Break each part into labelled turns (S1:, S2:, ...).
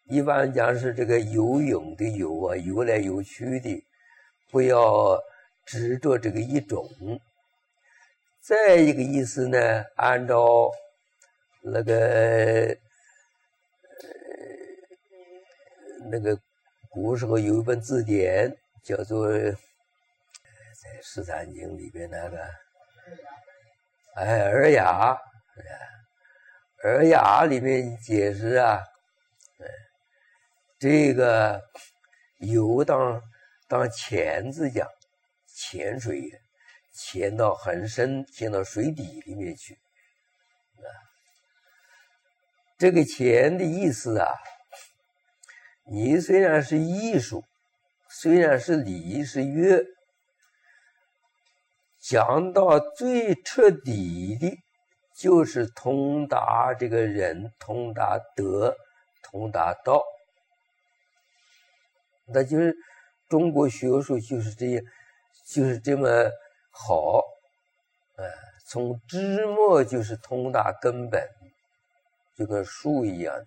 S1: 一般讲是这个游泳的游啊，游来游去的，不要执着这个一种。再一个意思呢，按照那个古时候有一本字典叫做在十三经里边那个尔雅，尔雅里面解释啊，这个游当潜字讲，潜水，潜到很深，潜到水底里面去这个潜的意思啊，你虽然是艺术，虽然是礼是乐，讲到最彻底的就是通达这个人，通达德，通达道。那就是中国学术就是这么好，从枝末就是通达根本，就跟树一样的。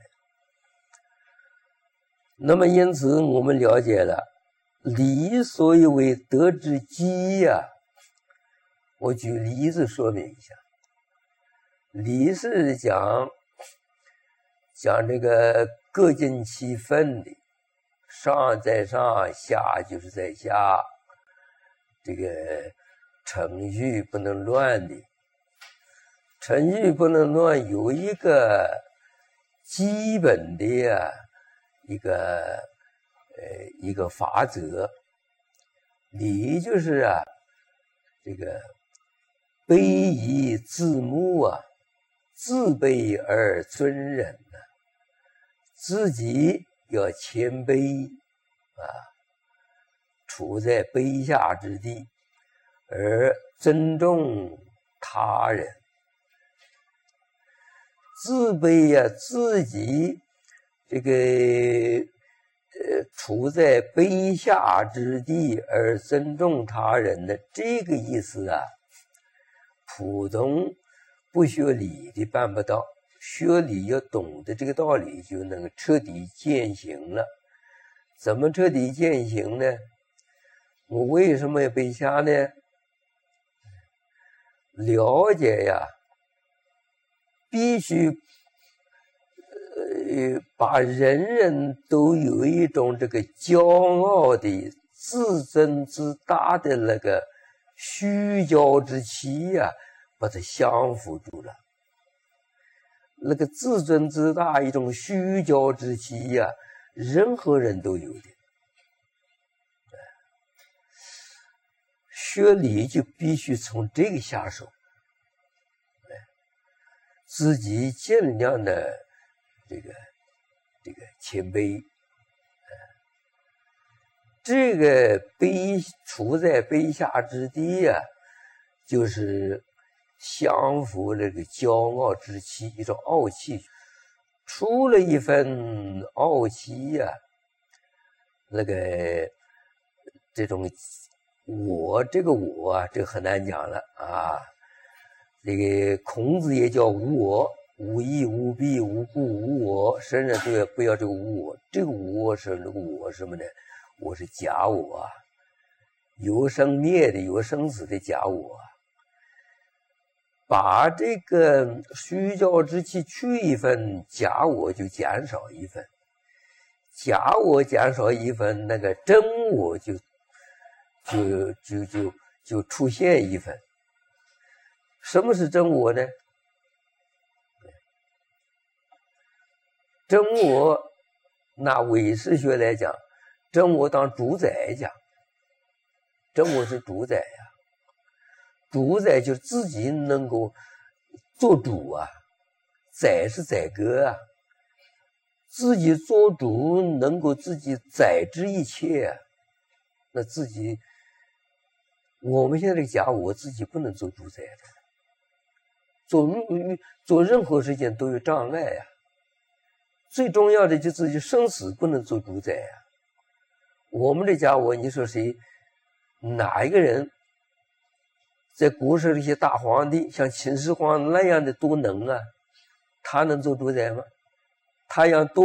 S1: 那么因此我们了解了礼所以为德之基呀，我举例子说明一下。礼是讲这个各尽其分的，上在上，下就是在下，这个程序不能乱的。程序不能乱，有一个基本的一个法则。礼就是这个卑夷自牧自卑而尊人自己要谦卑处在卑下之地，而尊重他人。自卑自己这个处在卑下之地而尊重他人的这个意思普通不学礼的办不到，学礼要懂得这个道理，就能够彻底践行了。怎么彻底践行呢？我为什么要卑下呢？了解必须把人人都有一种这个骄傲的自尊自大的那个虚骄之气把它降服住了。那个自尊自大一种虚骄之气任何人都有的。学礼就必须从这个下手，自己尽量的这个谦卑，这个处在卑下之地就是降服那个骄傲之气，一种傲气。出了一份傲气那个这种这个很难讲了这个孔子也叫无我，无义无弊无故无我，圣人都要不要这个无我。这个无我是那个我什么呢？我是假我有生灭的，有生死的假我。把这个虚骄之气去一分，假我就减少一分，假我减少一分，那个真我就出现一分。什么是真我呢？真我拿唯识学来讲，真我当主宰讲，真我是主宰主宰就是自己能够做主宰是宰割自己做主，能够自己宰制一切那自己我们现在这个假我自己不能做主宰的，做任何事情都有障碍最重要的就自己生死不能做主宰我们的假我，你说谁哪一个人在古时这些大皇帝像秦始皇那样的多能他能做主宰吗？他要多